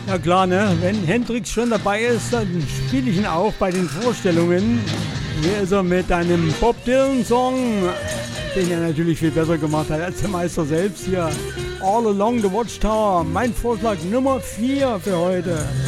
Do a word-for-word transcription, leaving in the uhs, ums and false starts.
Ja klar, ne? Wenn Hendrix schon dabei ist, dann spiele ich ihn auch bei den Vorstellungen. Hier ist er mit einem Bob Dylan-Song, den er natürlich viel besser gemacht hat als der Meister selbst hier. All Along the Watchtower, mein Vorschlag Nummer vier für heute.